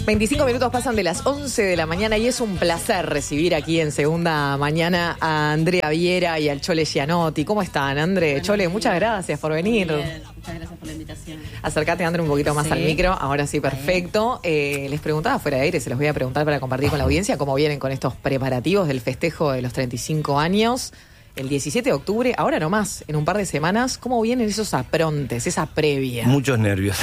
25 minutos pasan de las 11 de la mañana y es un placer recibir aquí en Segunda Mañana a Andrea Viera y al Chole Gianotti. ¿Cómo están, André? Bueno, Chole, muchas gracias por venir. Bien, muchas gracias por la invitación. Acércate, André, un poquito más al micro. Ahora sí, perfecto. Les preguntaba fuera de aire, se los voy a preguntar para compartir con la audiencia cómo vienen con estos preparativos del festejo de los 35 años. El 17 de octubre, ahora nomás, en un par de semanas, ¿cómo vienen esos aprontes, esa previa? Muchos nervios.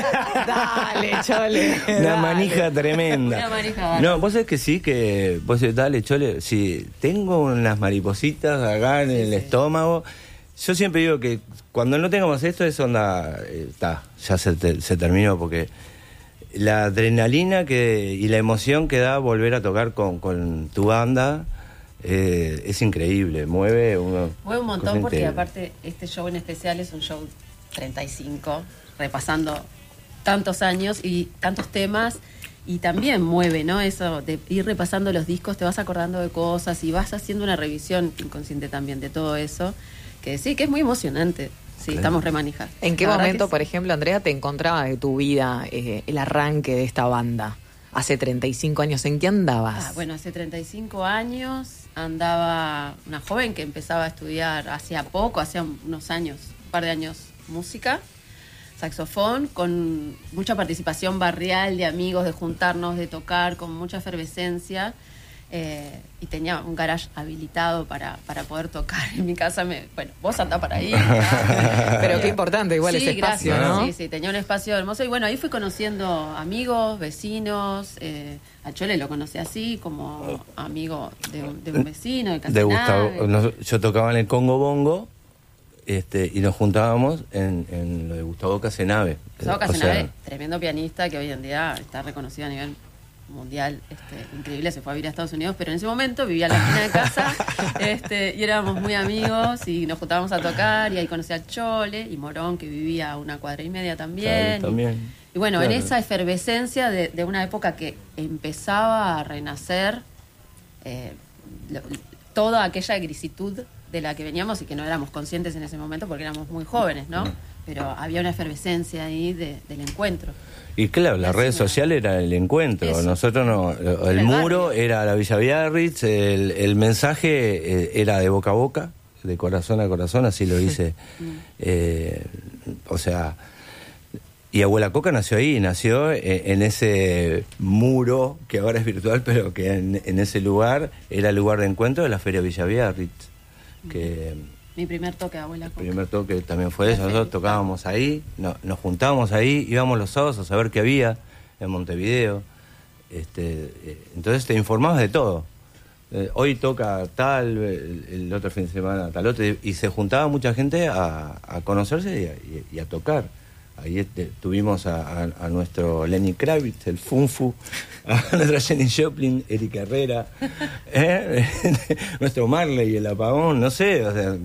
Dale, Chole. Una manija tremenda. Una manija. No, vos sabés que sí, que vos decís, dale, Chole, sí, tengo unas maripositas acá en el estómago. Yo siempre digo que cuando no tengamos esto es onda, ya se terminó, porque la adrenalina y la emoción que da volver a tocar con tu banda es increíble, mueve un montón porque aparte este show en especial es un show 35, repasando tantos años y tantos temas, y también mueve, ¿no? Eso de ir repasando los discos, te vas acordando de cosas y vas haciendo una revisión inconsciente también de todo eso, que sí, que es muy emocionante. Sí, claro. Estamos remanijados. ¿En qué momento, por ejemplo, Andrea, te encontrabas de tu vida el arranque de esta banda? Hace 35 años, ¿en qué andabas? Bueno, hace 35 años andaba una joven que empezaba a estudiar hacía unos años, un par de años, música, saxofón, con mucha participación barrial de amigos, de juntarnos, de tocar, con mucha efervescencia. Y tenía un garage habilitado para poder tocar en mi casa. Vos andás para ahí. Pero qué importante igual ese espacio, gracias, ¿no? Sí, tenía un espacio hermoso. Y bueno, ahí fui conociendo amigos, vecinos. A Chole lo conocí así, como amigo de un vecino, de Gustavo. Yo tocaba en el Congo Bongo y nos juntábamos en lo de Gustavo Casenave. Gustavo Casenave, tremendo pianista que hoy en día está reconocido a nivel mundial, increíble, se fue a vivir a Estados Unidos, pero en ese momento vivía en la esquina de casa y éramos muy amigos y nos juntábamos a tocar, y ahí conocí al Chole y Morón, que vivía a una cuadra y media también. Claro, y bueno, claro. En esa efervescencia de una época que empezaba a renacer toda aquella grisitud de la que veníamos y que no éramos conscientes en ese momento porque éramos muy jóvenes, ¿no? Pero había una efervescencia ahí del encuentro. Y claro, la red social era el encuentro. Eso. Nosotros no, el muro barrio era la Villa Biarritz, el mensaje era de boca a boca, de corazón a corazón, así lo hice. O sea, y Abuela Coca nació ahí, nació en ese muro que ahora es virtual, pero que en ese lugar era el lugar de encuentro de la Feria Villa Biarritz. Mi primer toque de Abuela Coca. El primer toque también fue eso. Nosotros tocábamos ahí, nos juntábamos ahí, íbamos los sábados a saber qué había en Montevideo. Entonces te informabas de todo. Hoy toca tal, el otro fin de semana tal otro, y se juntaba mucha gente a conocerse y a tocar. Ahí tuvimos a nuestro Lenny Kravitz, el Funfu, a nuestra Jenny Joplin, Eric Herrera, nuestro Marley, el Apagón, no sé. O sea,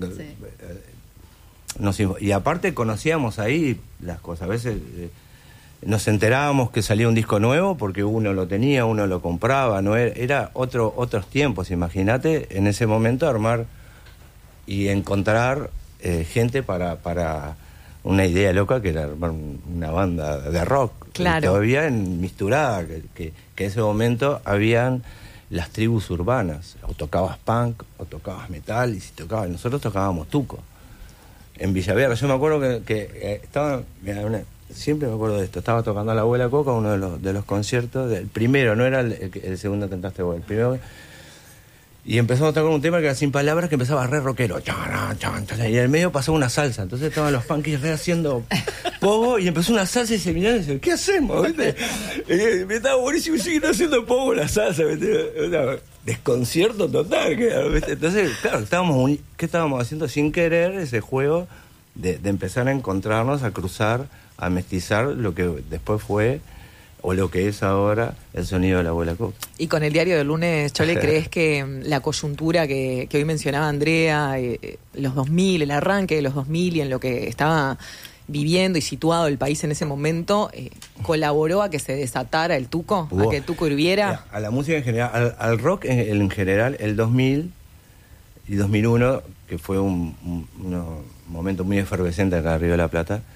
sí. Y aparte conocíamos ahí las cosas. A veces nos enterábamos que salía un disco nuevo porque uno lo tenía, uno lo compraba. No era otros tiempos. Imagínate en ese momento armar y encontrar gente para una idea loca que era armar una banda de rock. Claro. Todavía misturada, que en ese momento habían las tribus urbanas. O tocabas punk, o tocabas metal, y nosotros tocábamos tuco. En Villaverde, yo me acuerdo que estaba, siempre me acuerdo de esto, estaba tocando a la Abuela Coca, uno de los conciertos, el primero, no era el segundo que cantaste vos, el primero. Y empezamos a tocar un tema que era sin palabras, que empezaba re rockero. Y en el medio pasó una salsa. Entonces estaban los punkis re haciendo pogo, y empezó una salsa y se miraron y decían, ¿qué hacemos? ¿Viste? Me estaba buenísimo y siguen haciendo pogo la salsa. ¿Viste? Desconcierto total. ¿Viste? Entonces, claro, ¿qué estábamos haciendo sin querer? Ese juego de empezar a encontrarnos, a cruzar, a mestizar lo que después fue, o lo que es ahora, el sonido de la Abuela Coca. Y con el diario del lunes, Chole, ¿crees que la coyuntura que hoy mencionaba Andrea, los 2000, el arranque de los 2000 y en lo que estaba viviendo y situado el país en ese momento, colaboró a que se desatara el tuco, a que el tuco hirviera? A la música en general, al rock en general, el 2000 y 2001, que fue un momento muy efervescente acá arriba de La Plata,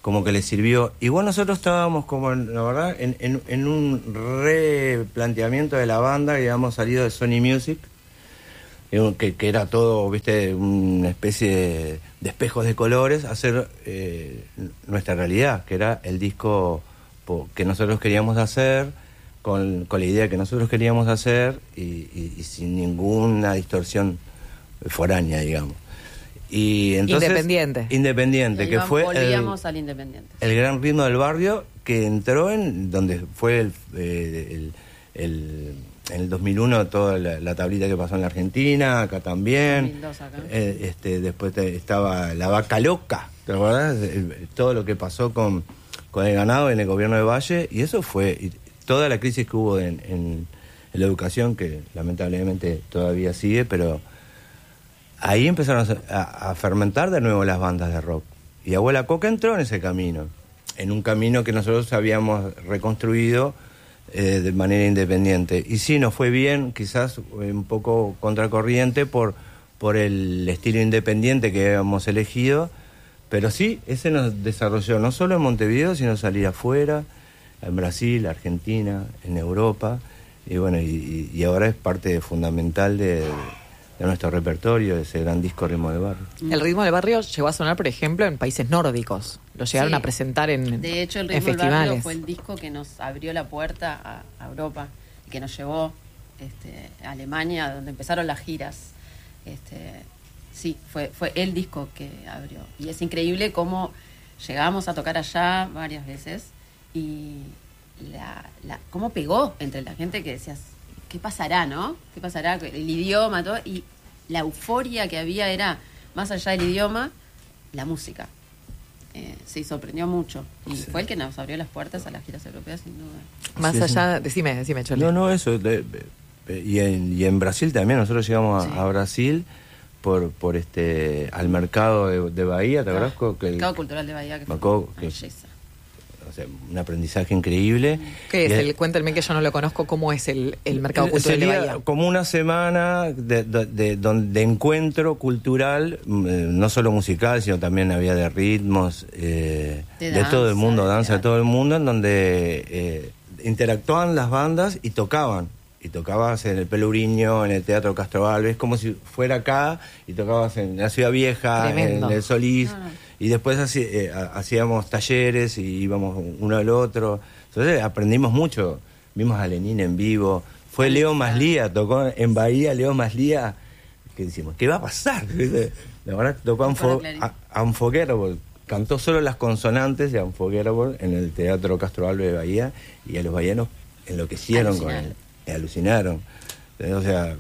como que les sirvió. Igual nosotros estábamos como, la verdad, en un replanteamiento de la banda, que habíamos salido de Sony Music, que era todo, viste, una especie de espejos de colores, hacer nuestra realidad, que era el disco que nosotros queríamos hacer, con la idea que nosotros queríamos hacer, y sin ninguna distorsión foránea, digamos. Y entonces, Independiente, que fue volvíamos al Independiente. El gran ritmo del barrio, que entró en donde fue en el 2001 toda la tablita que pasó en la Argentina, acá también. 2002 acá. Después estaba la Vaca Loca, ¿te acordás? Todo lo que pasó con el ganado en el gobierno de Valle, y eso fue toda la crisis que hubo en la educación, que lamentablemente todavía sigue, pero ahí empezaron a fermentar de nuevo las bandas de rock. Y Abuela Coca entró en ese camino, en un camino que nosotros habíamos reconstruido de manera independiente. Y sí, nos fue bien, quizás un poco contracorriente por el estilo independiente que habíamos elegido, pero sí, ese nos desarrolló no solo en Montevideo, sino salir afuera, en Brasil, Argentina, en Europa, y bueno, y ahora es parte fundamental de nuestro repertorio, ese gran disco Ritmo del Barrio. El Ritmo del Barrio llegó a sonar, por ejemplo, en países nórdicos. Lo llegaron a presentar en de hecho, el Ritmo del Barrio fue el disco que nos abrió la puerta a Europa, que nos llevó a Alemania, donde empezaron las giras. Sí, fue el disco que abrió. Y es increíble cómo llegamos a tocar allá varias veces y cómo pegó entre la gente, que decías, ¿qué pasará, no? ¿Qué pasará? El idioma, todo. Y la euforia que había era, más allá del idioma, la música. Sí, sorprendió mucho. Y fue el que nos abrió las puertas a las giras europeas, sin duda. Más allá, decime, Chole. No, eso. Y en Brasil también, nosotros llegamos a Brasil por al mercado de Bahía, ¿te acordás? El mercado cultural de Bahía, que fue una belleza. O sea, un aprendizaje increíble. ¿Qué es? Cuéntenme, que yo no lo conozco. ¿Cómo es el mercado cultural de Bahía? Como una semana de encuentro cultural, no solo musical, sino también había de ritmos, de todo el mundo, danza de todo el mundo, en donde interactuaban las bandas y tocaban. Y tocabas en el Pelourinho, en el Teatro Castro Alves, como si fuera acá, y tocabas en la Ciudad Vieja, Tremendo. en el Solís. Y después hacíamos talleres y íbamos uno al otro. Entonces aprendimos mucho. Vimos a Lenin en vivo. Fue Leo Maslía, tocó en Bahía Leo Maslía. Que decimos, ¿qué va a pasar? La verdad, tocó Unforgettable. Cantó solo las consonantes de Unforgettable en el Teatro Castro Alves de Bahía. Y a los bahianos enloquecieron con él. Alucinaron. O sea,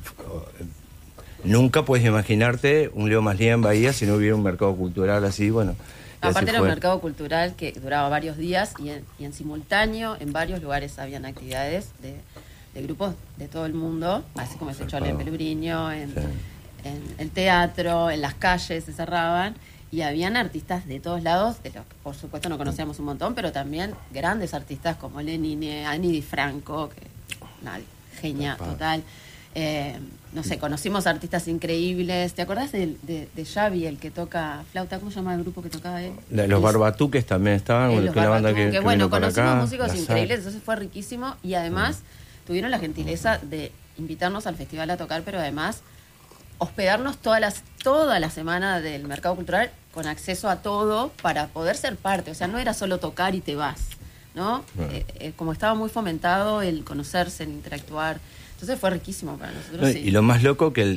nunca puedes imaginarte un Leo Maslía en Bahía si no hubiera un mercado cultural así, bueno. Aparte era un mercado cultural que duraba varios días y en simultáneo en varios lugares habían actividades de grupos de todo el mundo, así como se echó en Pelourinho, en el teatro, en las calles se cerraban, y habían artistas de todos lados, de los que por supuesto no conocíamos un montón, pero también grandes artistas como Lenin, Ani Di Franco, que genia total. No sé, conocimos artistas increíbles. ¿Te acordás de Xavi, el que toca flauta? ¿Cómo se llama el grupo que tocaba él? Los Barbatuques también estaban. Los Barbatuques, que bueno, conocimos músicos increíbles, entonces fue riquísimo. Y además tuvieron la gentileza de invitarnos al festival a tocar, pero además hospedarnos toda la semana del mercado cultural con acceso a todo para poder ser parte. O sea, no era solo tocar y te vas, ¿no? Como estaba muy fomentado el conocerse, el interactuar. Entonces fue riquísimo para nosotros. Y lo más loco que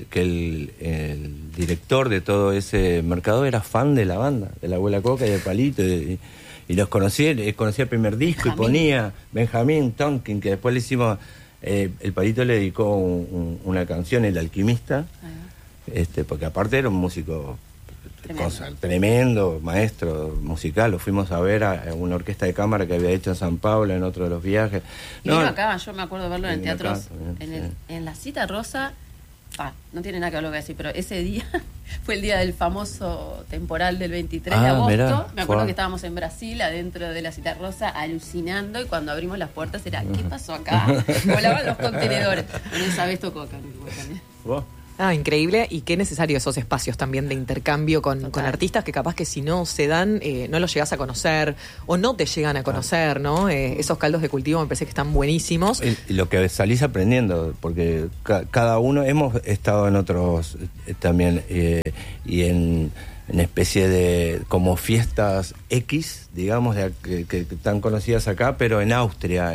el director de todo ese mercado era fan de la banda, de la Abuela Coca y de Palito, y los conocía el primer disco, Benjamín. Y ponía Benjamín Tonkin, que después le hicimos, el Palito le dedicó una canción, El Alquimista, porque aparte era un músico tremendo, maestro musical. Lo fuimos a ver a una orquesta de cámara que había hecho en San Pablo en otro de los viajes. Y vino acá, yo me acuerdo de verlo en el teatro, en la Cita Rosa. No tiene nada que ver lo que decir, pero ese día fue el día del famoso temporal del 23 de agosto. Mirá, me acuerdo que estábamos en Brasil, adentro de la Cita Rosa, alucinando, y cuando abrimos las puertas era, ¿qué pasó acá? Volaban los contenedores. Bueno, esa vez tocó acá en Uruguay también. Ah, increíble, y qué necesario esos espacios también de intercambio con artistas que capaz que si no se dan, no los llegas a conocer o no te llegan a conocer, ¿no? Esos caldos de cultivo me parece que están buenísimos. Y lo que salís aprendiendo, porque cada uno hemos estado en otros también, y en especie de como fiestas X, digamos, que están conocidas acá, pero en Austria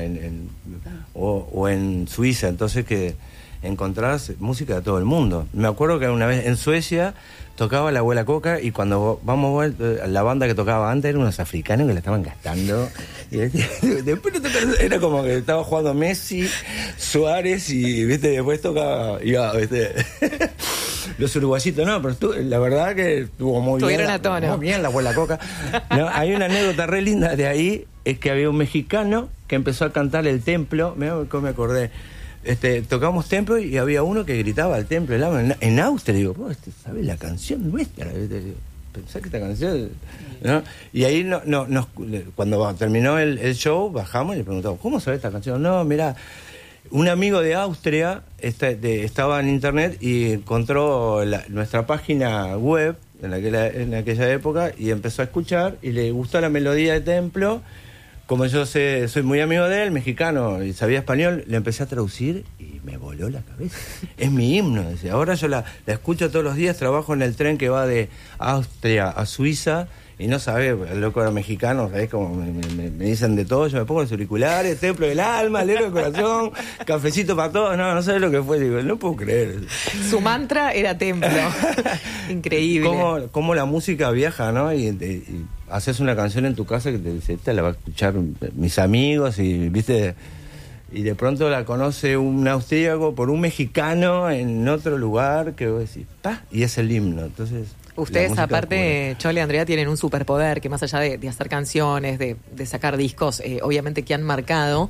o en Suiza, entonces que encontrás música de todo el mundo. Me acuerdo que una vez en Suecia tocaba la Abuela Coca, y cuando vamos a la banda que tocaba antes eran unos africanos que la estaban gastando, y después era como que estaba jugando Messi, Suárez, y viste, después tocaba viste. Los uruguayitos, no, pero la verdad que estuvo muy bien. A tono. Muy bien la Abuela Coca. No, hay una anécdota re linda de ahí, es que había un mexicano que empezó a cantar el templo, me acordé. Tocamos templo y había uno que gritaba al templo en Austria. Digo, ¿sabes la canción nuestra? Pensá que esta canción, ¿no? Y ahí cuando terminó el show, bajamos y le preguntamos, ¿cómo sabes esta canción? No, mirá, un amigo de Austria estaba en internet y encontró nuestra página web en aquella época, y empezó a escuchar y le gustó la melodía de templo. Como yo soy muy amigo de él, mexicano, y sabía español, le empecé a traducir y me voló la cabeza. Es mi himno. Decía. Ahora yo la escucho todos los días, trabajo en el tren que va de Austria a Suiza, y no sabés, el loco era mexicano, ¿sabés? Como me dicen de todo, yo me pongo los auriculares, templo del alma, lero del corazón, cafecito para todos, no sabés lo que fue, digo, no puedo creer. Su mantra era templo. Increíble. Cómo la música viaja, ¿no? Y haces una canción en tu casa que te dice, esta la va a escuchar mis amigos, y viste, y de pronto la conoce un austríaco por un mexicano en otro lugar, que vos decís, ¡pah! Y es el himno. Entonces, ustedes, aparte, Chole y Andrea, tienen un superpoder que más allá de hacer canciones, de sacar discos, obviamente que han marcado.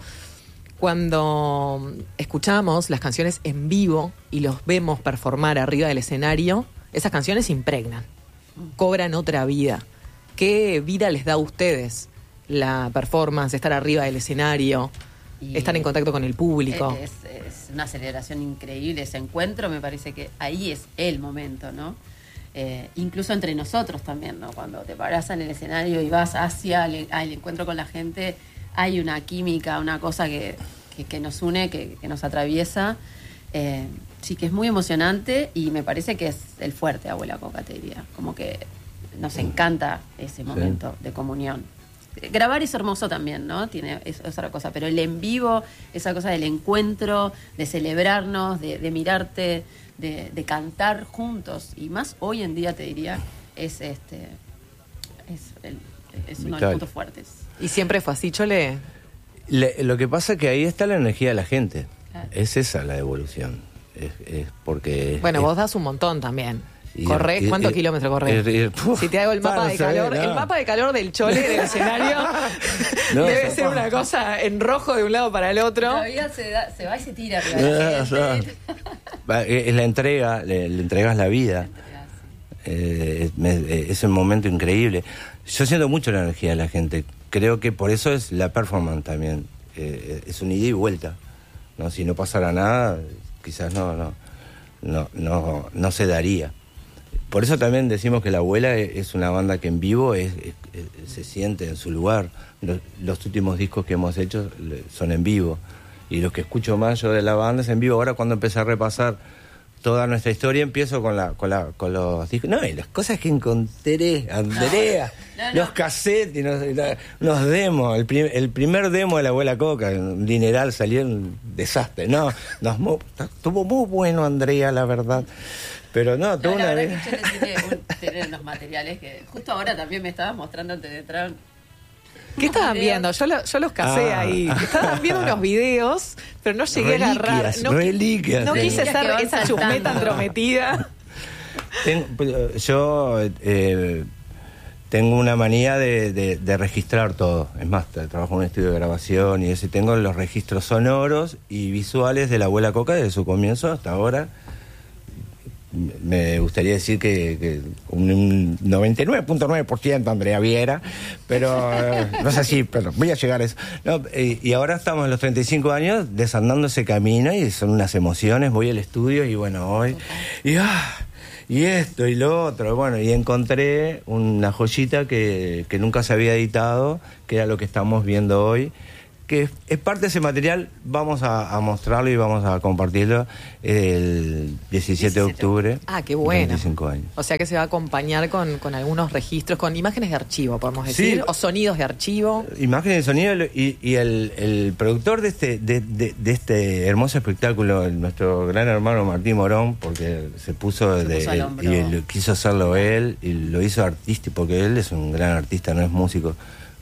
Cuando escuchamos las canciones en vivo y los vemos performar arriba del escenario, esas canciones se impregnan, cobran otra vida. ¿Qué vida les da a ustedes la performance, estar arriba del escenario, estar en contacto con el público? Es una celebración increíble, ese encuentro, me parece que ahí es el momento, ¿no? Incluso entre nosotros también, ¿no? Cuando te paras en el escenario y vas hacia el encuentro con la gente, hay una química, una cosa que nos une, que nos atraviesa. Sí, que es muy emocionante, y me parece que es el fuerte, Abuela Coca, te diría. Como que nos encanta ese momento de comunión. Grabar es hermoso también, ¿no? Es otra cosa, pero el en vivo, esa cosa del encuentro, de celebrarnos, de mirarte, de cantar juntos, y más hoy en día, te diría, es uno de los puntos fuertes. ¿Y siempre fue así, Chole? Lo que pasa es que ahí está la energía de la gente. Claro. Es esa la evolución. Es porque... Bueno, vos das un montón también. ¿Corres? ¿Cuántos kilómetros corres? Si te hago el mapa de calor, el mapa de calor del Chole del escenario debe ser una cosa en rojo de un lado para el otro. Todavía se va y se tira arriba. Es la entrega, le entregas la vida. Es un momento increíble. Yo siento mucho la energía de la gente. Creo que por eso es la performance también. Es un ida y vuelta, ¿no? Si no pasara nada, quizás no se daría. Por eso también decimos que La Abuela es una banda que en vivo se siente en su lugar. Los últimos discos que hemos hecho son en vivo, y los que escucho más yo de la banda es en vivo. Ahora, cuando empecé a repasar toda nuestra historia, empiezo con los discos. No, y las cosas que encontré, Andrea, los cassettes, unos demos. El primer demo de La Abuela Coca, un dineral, salió un desastre. No, estuvo muy bueno, Andrea, la verdad. Pero no, toda una vez. La verdad que tiene unos materiales que justo ahora también me estabas mostrando antes de entrar. ¿Qué estaban viendo? Yo los casé ahí. Estaban viendo unos videos, pero no llegué a agarrar. Reliquias. No quise ser esa chusmeta entrometida. Yo tengo una manía de registrar todo. Es más, trabajo en un estudio de grabación y tengo los registros sonoros y visuales de La Abuela Coca desde su comienzo hasta ahora. me gustaría decir que un 99.9% Andrea Viera, pero no es así, pero voy a llegar a eso. No, y ahora estamos en los 35 años desandando ese camino y son unas emociones. Voy al estudio y bueno, hoy... Y esto y lo otro, bueno, y encontré una joyita que nunca se había editado, que era lo que estamos viendo hoy, que es parte de ese material. Vamos a mostrarlo y vamos a compartirlo el 17 de octubre. Ah, qué bueno. 25 años. O sea que se va a acompañar con algunos registros, con imágenes de archivo, podemos decir, sí, o sonidos de archivo. Imágenes de sonido y el productor de este hermoso espectáculo, nuestro gran hermano Martín Morón, porque se puso y quiso hacerlo él, y lo hizo artístico, porque él es un gran artista, no es músico.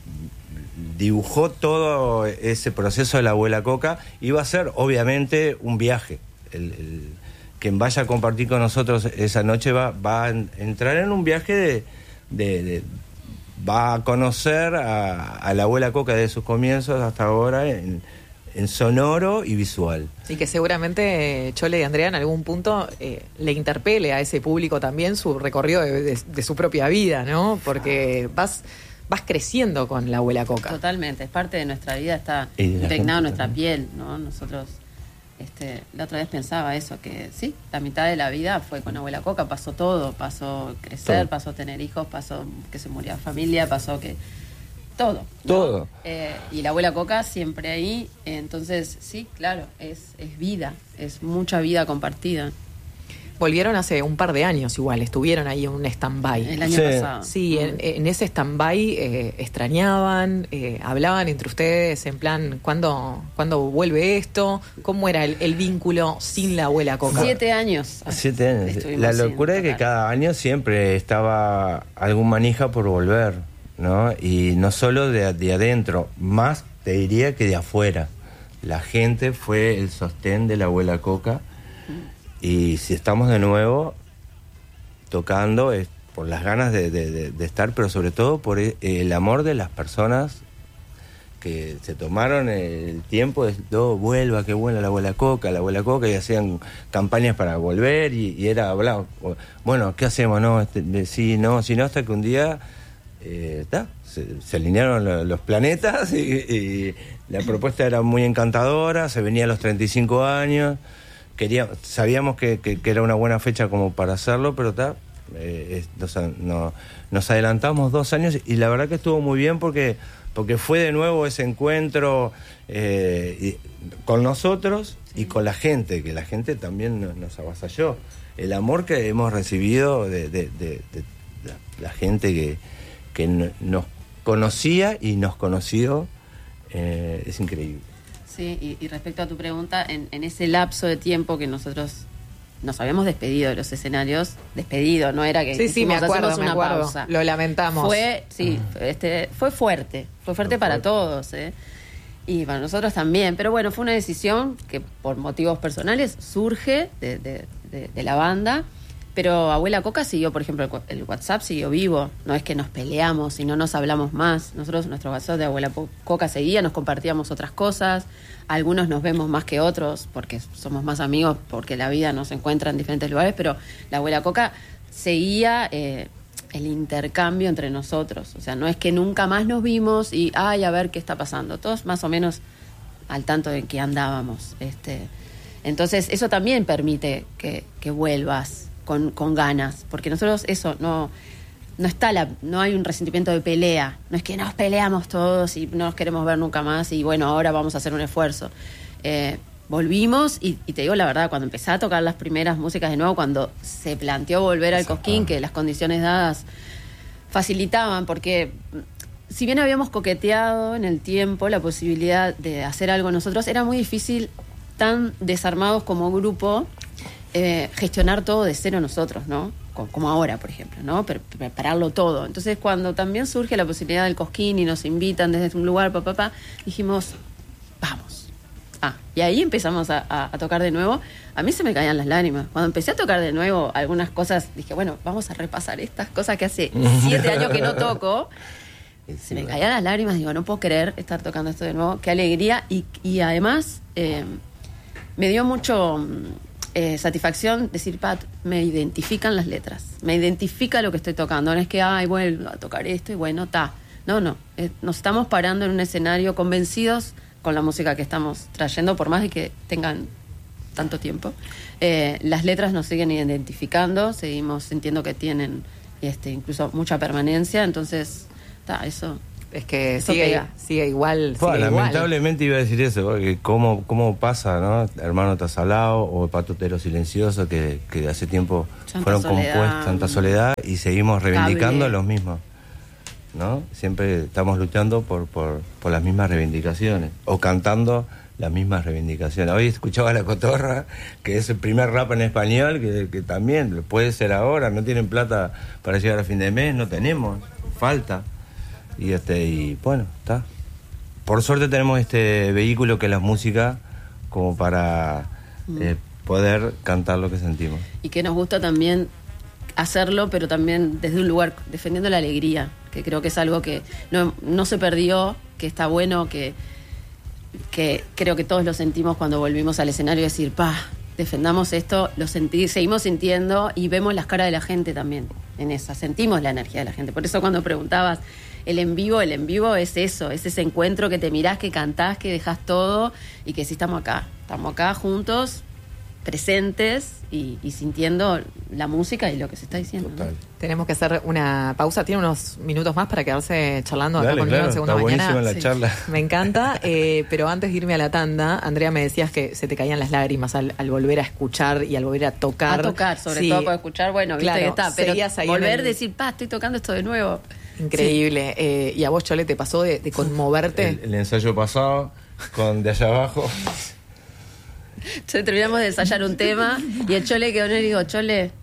Dibujó todo ese proceso de la Abuela Coca. Iba a ser, obviamente, un viaje. Quien vaya a compartir con nosotros esa noche va a entrar en un viaje va a conocer a la Abuela Coca desde sus comienzos hasta ahora en sonoro y visual. Y que seguramente Chole y Andrea en algún punto le interpele a ese público también su recorrido de su propia vida, ¿no? Porque vas creciendo con la Abuela Coca. Totalmente, es parte de nuestra vida, está impregnado en nuestra piel, ¿no? Nosotros, la otra vez pensaba eso, que sí, la mitad de la vida fue con Abuela Coca, pasó todo, pasó crecer, pasó tener hijos, pasó que se murió familia, pasó que... Todo. ¿No? Todo. Y la Abuela Coca siempre ahí, entonces sí, claro, es vida, es mucha vida compartida. Volvieron hace un par de años igual, estuvieron ahí en un stand-by. El año pasado. Sí, en ese stand-by extrañaban, hablaban entre ustedes en plan, ¿cuándo vuelve esto? ¿Cómo era el vínculo sin la Abuela Coca? 7 años. 7 años. La locura es que cada año siempre estaba algún manija por volver, ¿no? Y no solo de adentro, más te diría que de afuera. La gente fue el sostén de la Abuela Coca. Y si estamos de nuevo tocando es por las ganas de estar, pero sobre todo por el amor de las personas que se tomaron el tiempo de vuelva, qué buena la Abuela Coca, y hacían campañas para volver y era hablar, bueno, ¿qué hacemos? No, sí, no, hasta que un día se alinearon los planetas y la propuesta era muy encantadora, se venía a los 35 años. Sabíamos que era una buena fecha como para hacerlo, pero nos adelantamos 2 años y la verdad que estuvo muy bien porque fue de nuevo ese encuentro con nosotros y con la gente, que la gente también nos avasalló. El amor que hemos recibido de la gente que nos conocía y nos conoció es increíble. Sí, y respecto a tu pregunta, en ese lapso de tiempo que nosotros nos habíamos despedido de los escenarios, no era que sí, me acuerdo, pausa. Lo lamentamos. Fue fuerte para todos, y para nosotros también, pero bueno, fue una decisión que por motivos personales surge de la banda. Pero Abuela Coca siguió, por ejemplo, el WhatsApp siguió vivo. No es que nos peleamos y no nos hablamos más. Nosotros, nuestro WhatsApp de Abuela Coca seguía, nos compartíamos otras cosas. Algunos nos vemos más que otros porque somos más amigos, porque la vida nos encuentra en diferentes lugares. Pero la Abuela Coca seguía el intercambio entre nosotros. O sea, no es que nunca más nos vimos y, a ver qué está pasando. Todos más o menos al tanto de que andábamos. Entonces, eso también permite que vuelvas con ganas, porque nosotros eso no hay un resentimiento de pelea, no es que nos peleamos todos y no nos queremos ver nunca más y bueno, ahora vamos a hacer un esfuerzo. Volvimos y te digo la verdad, cuando empecé a tocar las primeras músicas de nuevo, cuando se planteó volver al Cosquín, que las condiciones dadas facilitaban, porque si bien habíamos coqueteado en el tiempo la posibilidad de hacer algo nosotros, era muy difícil, tan desarmados como grupo, gestionar todo de cero nosotros, ¿no? Como ahora, por ejemplo, ¿no? Prepararlo todo. Entonces, cuando también surge la posibilidad del Cosquín y nos invitan desde un lugar, dijimos, vamos. Y ahí empezamos a tocar de nuevo. A mí se me caían las lágrimas. Cuando empecé a tocar de nuevo algunas cosas, dije, bueno, vamos a repasar estas cosas que hace 7 años que no toco. Se me caían las lágrimas, digo, no puedo creer estar tocando esto de nuevo. Qué alegría. Y además, me dio mucho satisfacción decir, me identifican las letras, me identifica lo que estoy tocando, no es que, vuelvo a tocar esto y bueno, No, nos estamos parando en un escenario convencidos con la música que estamos trayendo, por más de que tengan tanto tiempo. Las letras nos siguen identificando, seguimos sintiendo que tienen incluso mucha permanencia, entonces, eso... Es que eso sigue igual. Lamentablemente iba a decir eso, porque cómo pasa, ¿no? Hermano Tasalao o Patutero Silencioso, que hace tiempo fueron compuestos, Tanta Soledad, y seguimos reivindicando los mismos, ¿no? Siempre estamos luchando por las mismas reivindicaciones, o cantando las mismas reivindicaciones. Hoy escuchaba a La Cotorra, que es el primer rap en español, que también puede ser ahora, no tienen plata para llegar a fin de mes, no tenemos, falta. Y bueno, está. Por suerte tenemos este vehículo que es la música, como para poder cantar lo que sentimos. Y que nos gusta también hacerlo, pero también desde un lugar defendiendo la alegría, que creo que es algo que no se perdió, que está bueno, que creo que todos lo sentimos cuando volvimos al escenario, decir, defendamos esto, seguimos sintiendo y vemos las caras de la gente también en esa, sentimos la energía de la gente. Por eso cuando preguntabas el en vivo es eso, es ese encuentro que te mirás, que cantás, que dejás todo y que sí estamos acá juntos, presentes y sintiendo la música y lo que se está diciendo. Total. ¿No? Tenemos que hacer una pausa. Tiene unos minutos más para quedarse charlando acá conmigo en Segunda Mañana. Está buenísima la charla. Me encanta, pero antes de irme a la tanda, Andrea, me decías que se te caían las lágrimas al volver a escuchar y al volver a tocar. A tocar, sobre todo para escuchar, bueno, viste que está, pero volver a decir, estoy tocando esto de nuevo. Increíble. Sí. ¿Y a vos, Chole, te pasó de conmoverte? El ensayo pasado, con De Allá Abajo... Terminamos de ensayar un tema y el Chole quedó en él y digo, Chole,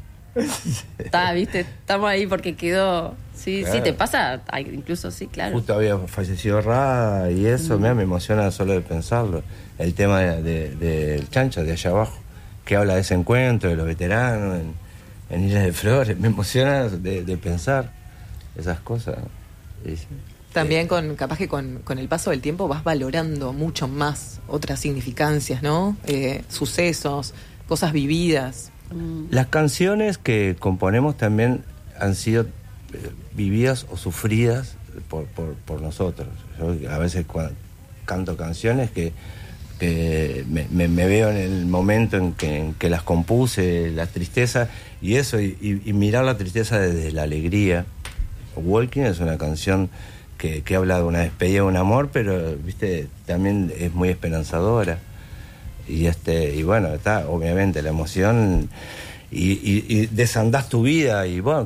viste, estamos ahí porque quedó. Sí, claro. Sí, te pasa, incluso sí, claro. Justo había fallecido Ra y eso, me emociona solo de pensarlo. El tema del Chancha, De Allá Abajo, que habla de ese encuentro, de los veteranos en Islas de Flores. Me emociona de pensar esas cosas. También capaz que con el paso del tiempo vas valorando mucho más otras significancias, ¿no? Sucesos, cosas vividas. Las canciones que componemos también han sido vividas o sufridas por nosotros. Yo a veces canto canciones que me veo en el momento en que las compuse, la tristeza y eso, y mirar la tristeza desde la alegría. Walking es una canción que habla de una despedida de un amor, pero viste, también es muy esperanzadora. Y bueno, está obviamente la emoción y desandás tu vida y bueno,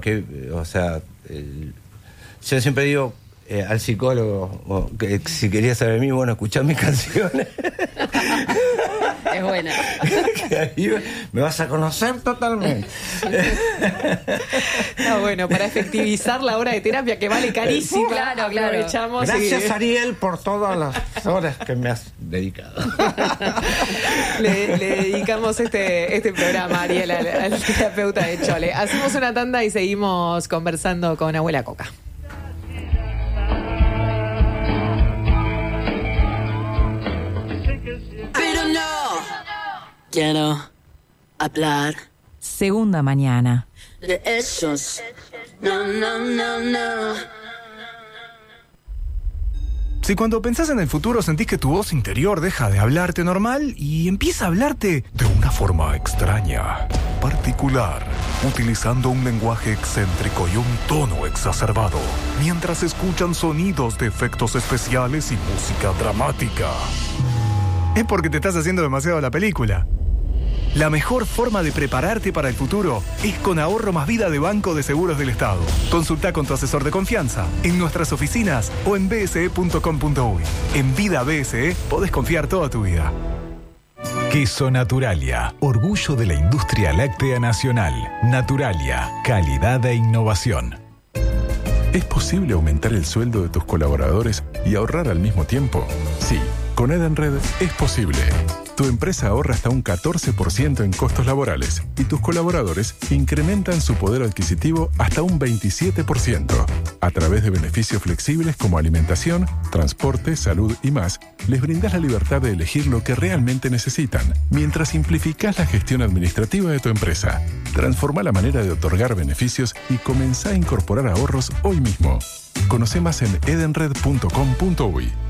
yo siempre digo al psicólogo que si quería saber de mí, bueno, escuchar mis canciones. Es buena. Que ahí me vas a conocer totalmente. Está bueno, para efectivizar la hora de terapia que vale carísimo. Claro. Aprovechamos. Gracias, Ariel, por todas las horas que me has dedicado. Le dedicamos este programa, Ariel, al terapeuta de Chole. Hacemos una tanda y seguimos conversando con Abuela Coca. Quiero hablar. Segunda Mañana. De esos. No. Si cuando pensás en el futuro sentís que tu voz interior deja de hablarte normal y empieza a hablarte de una forma extraña, particular, utilizando un lenguaje excéntrico y un tono exacerbado, mientras escuchan sonidos de efectos especiales y música dramática, es porque te estás haciendo demasiado la película. La mejor forma de prepararte para el futuro es con Ahorro Más Vida de Banco de Seguros del Estado. Consulta con tu asesor de confianza en nuestras oficinas o en bse.com.uy. En Vida BSE podés confiar toda tu vida. Queso Naturalia, orgullo de la industria láctea nacional. Naturalia, calidad e innovación. ¿Es posible aumentar el sueldo de tus colaboradores y ahorrar al mismo tiempo? Sí, con Edenred es posible. Tu empresa ahorra hasta un 14% en costos laborales y tus colaboradores incrementan su poder adquisitivo hasta un 27%. A través de beneficios flexibles como alimentación, transporte, salud y más, les brindas la libertad de elegir lo que realmente necesitan, mientras simplificás la gestión administrativa de tu empresa. Transforma la manera de otorgar beneficios y comenzá a incorporar ahorros hoy mismo. Conoce más en edenred.com.uy.